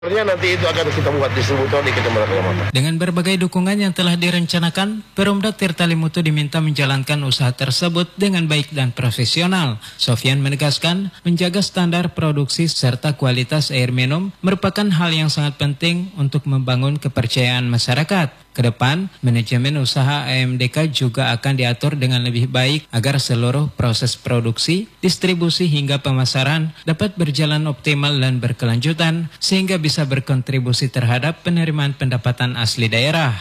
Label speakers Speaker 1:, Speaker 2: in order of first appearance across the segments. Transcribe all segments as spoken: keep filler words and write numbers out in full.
Speaker 1: Nanti itu akan kita buat distributor di kecamatan.
Speaker 2: Dengan berbagai dukungan yang telah direncanakan, Perumda Tirta Limutu diminta menjalankan usaha tersebut dengan baik dan profesional. Sofyan menegaskan, menjaga standar produksi serta kualitas air minum merupakan hal yang sangat penting untuk membangun kepercayaan masyarakat. Kedepan, manajemen usaha A M D K juga akan diatur dengan lebih baik agar seluruh proses produksi, distribusi hingga pemasaran dapat berjalan optimal dan berkelanjutan sehingga bisa berkontribusi terhadap penerimaan pendapatan asli daerah.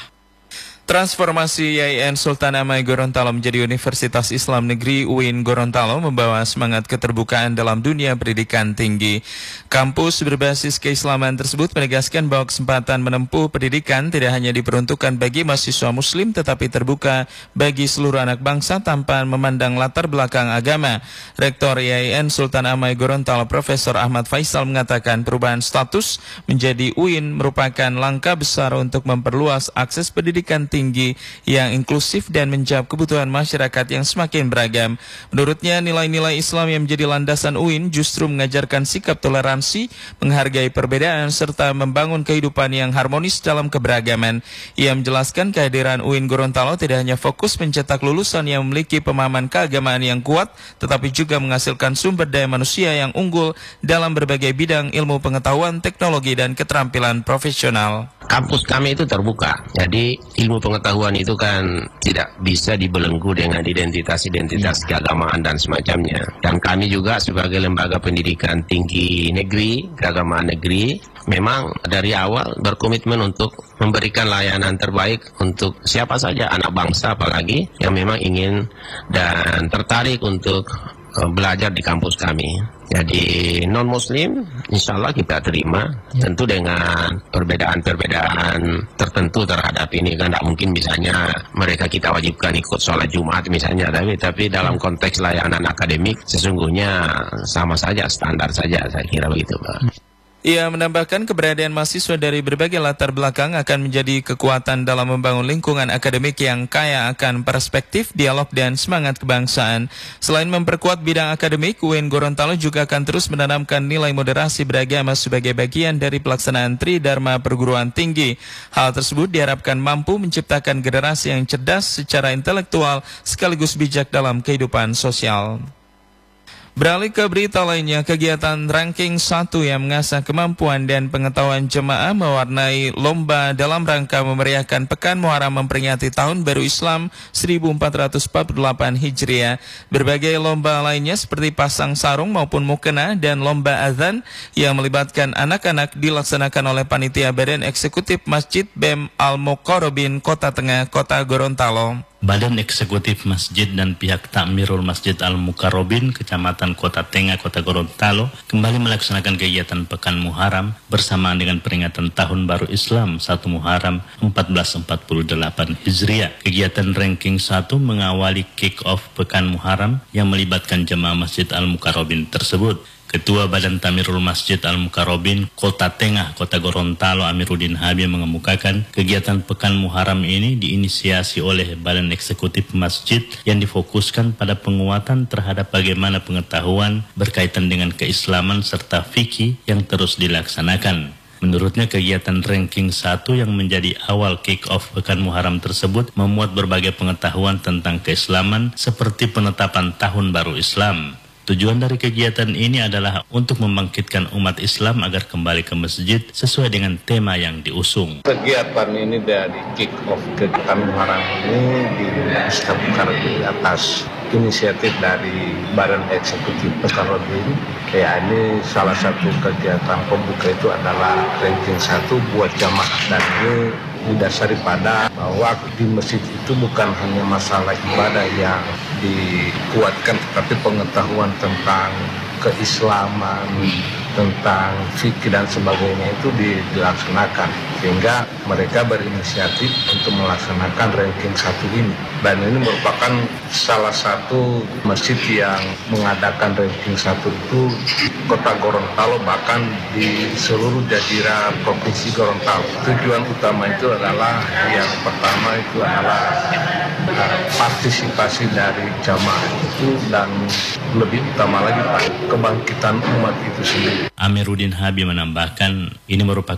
Speaker 3: Transformasi Y I N Sultan Amai Gorontalo menjadi Universitas Islam Negeri U I N Gorontalo membawa semangat keterbukaan dalam dunia pendidikan tinggi. Kampus berbasis keislaman tersebut menegaskan bahwa kesempatan menempuh pendidikan tidak hanya diperuntukkan bagi mahasiswa muslim tetapi terbuka bagi seluruh anak bangsa tanpa memandang latar belakang agama. Rektor Y I N Sultan Amai Gorontalo Profesor Ahmad Faisal mengatakan perubahan status menjadi U I N merupakan langkah besar untuk memperluas akses pendidikan tinggi tinggi yang inklusif dan menjawab kebutuhan masyarakat yang semakin beragam. Menurutnya, nilai-nilai Islam yang menjadi landasan U I N justru mengajarkan sikap toleransi, menghargai perbedaan, serta membangun kehidupan yang harmonis dalam keberagaman. Ia menjelaskan kehadiran U I N Gorontalo tidak hanya fokus mencetak lulusan yang memiliki pemahaman keagamaan yang kuat, tetapi juga menghasilkan sumber daya manusia yang unggul dalam berbagai bidang ilmu pengetahuan, teknologi, dan keterampilan profesional.
Speaker 4: Kampus kami itu terbuka, jadi ilmu pengetahuan itu kan tidak bisa dibelenggu dengan identitas-identitas keagamaan dan semacamnya. Dan kami juga sebagai lembaga pendidikan tinggi negeri, keagamaan negeri, memang dari awal berkomitmen untuk memberikan layanan terbaik untuk siapa saja anak bangsa apalagi yang memang ingin dan tertarik untuk belajar di kampus kami. Jadi non-muslim insya Allah kita terima, tentu dengan perbedaan-perbedaan tertentu terhadap ini, kan tidak mungkin misalnya mereka kita wajibkan ikut sholat Jumat misalnya, tapi, tapi dalam konteks layanan akademik sesungguhnya sama saja, standar saja, saya kira begitu Pak.
Speaker 3: Ia menambahkan keberadaan mahasiswa dari berbagai latar belakang akan menjadi kekuatan dalam membangun lingkungan akademik yang kaya akan perspektif, dialog, dan semangat kebangsaan. Selain memperkuat bidang akademik, U I N Gorontalo juga akan terus menanamkan nilai moderasi beragama sebagai bagian dari pelaksanaan Tridharma perguruan tinggi. Hal tersebut diharapkan mampu menciptakan generasi yang cerdas secara intelektual sekaligus bijak dalam kehidupan sosial. Beralih ke berita lainnya, kegiatan ranking satu yang mengasah kemampuan dan pengetahuan jemaah mewarnai lomba dalam rangka memeriahkan Pekan Muharram memperingati Tahun Baru Islam seribu empat ratus empat puluh delapan Hijriah. Berbagai lomba lainnya seperti pasang sarung maupun mukena dan lomba azan yang melibatkan anak-anak dilaksanakan oleh Panitia Badan Eksekutif Masjid B E M Al-Muqarrabin Kota Tengah, Kota Gorontalo.
Speaker 5: Badan Eksekutif Masjid dan pihak Takmirul Masjid Al-Muqarrabin Kecamatan Kota Tengah, Kota Gorontalo kembali melaksanakan kegiatan Pekan Muharram bersamaan dengan peringatan Tahun Baru Islam satu Muharram seribu empat ratus empat puluh delapan Hijriah. Kegiatan ranking satu mengawali kick-off Pekan Muharram yang melibatkan jemaah Masjid Al-Muqarrabin tersebut. Ketua Badan Takmirul Masjid Al-Muqarrabin Kota Tengah, Kota Gorontalo, Amiruddin Habib mengemukakan kegiatan Pekan Muharram ini diinisiasi oleh Badan Eksekutif Masjid yang difokuskan pada penguatan terhadap bagaimana pengetahuan berkaitan dengan keislaman serta fikih yang terus dilaksanakan. Menurutnya kegiatan ranking satu yang menjadi awal kick-off Pekan Muharram tersebut memuat berbagai pengetahuan tentang keislaman seperti penetapan Tahun Baru Islam. Tujuan dari kegiatan ini adalah untuk membangkitkan umat Islam agar kembali ke masjid sesuai dengan tema yang diusung.
Speaker 1: Kegiatan ini dari kick-off kegiatan Muharram ini dilakukan di atas inisiatif dari Badan Eksekutif Muqarrabin. Ya, ini salah satu kegiatan pembuka itu adalah ranking satu buat jamaah, dan ini didasari pada bahwa di masjid itu bukan hanya masalah ibadah yang dikuatkan, tetapi pengetahuan tentang keislaman, tentang fikih dan sebagainya itu dilaksanakan. sehingga mereka berinisiatif untuk melaksanakan ranking satu ini. Dan ini merupakan salah satu masjid yang mengadakan ranking satu itu Kota Gorontalo, bahkan di seluruh jazirah Provinsi Gorontalo. Tujuan utama itu adalah yang pertama itu adalah uh, partisipasi dari jamaah itu, dan lebih utama lagi Pak, kebangkitan umat itu sendiri.
Speaker 5: Amiruddin Habib menambahkan ini merupakan